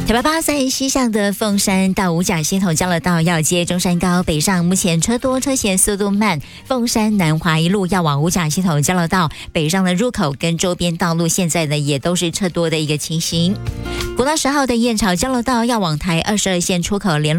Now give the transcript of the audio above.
台北在西向的凤山到五甲系统交流道要接中山高北上，目前车多车行速度慢。凤山南华一路要往五甲系统交流道北上的入口跟周边道路，现在呢也都是车多的一个情形。国道10号的燕巢交流道要往台22线出口联